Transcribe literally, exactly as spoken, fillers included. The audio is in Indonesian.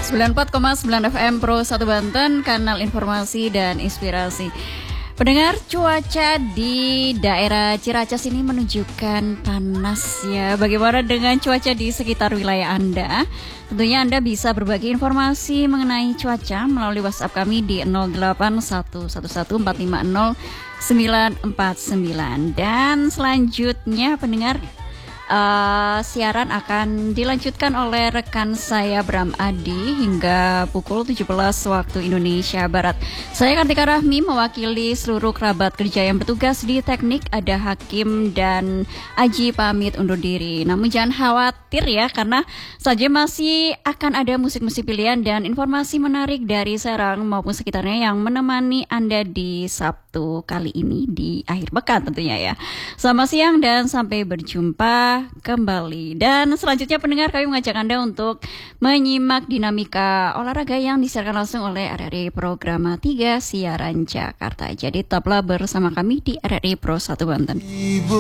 sembilan puluh empat koma sembilan F M Pro satu Banten, kanal informasi dan inspirasi. Pendengar, cuaca di daerah Ciracas ini menunjukkan panas ya. Bagaimana dengan cuaca di sekitar wilayah Anda? Tentunya Anda bisa berbagi informasi mengenai cuaca melalui WhatsApp kami di nol delapan satu satu satu empat lima nol sembilan empat sembilan. Dan selanjutnya pendengar, Uh, siaran akan dilanjutkan oleh rekan saya Bram Adi hingga pukul tujuh belas waktu Indonesia Barat. Saya Kartika Rahmi mewakili seluruh kerabat kerja yang bertugas di teknik. Ada Hakim dan Aji pamit undur diri. Namun jangan khawatir ya, karena saja masih akan ada musik-musik pilihan dan informasi menarik dari Serang maupun sekitarnya yang menemani Anda di Sabtu kali ini di akhir pekan tentunya ya. Selamat siang dan sampai berjumpa kembali. Dan selanjutnya pendengar, kami mengajak Anda untuk menyimak dinamika olahraga yang disiarkan langsung oleh R R I Programa tiga Siaran Jakarta. Jadi tetaplah bersama kami di R R I Pro satu Banten.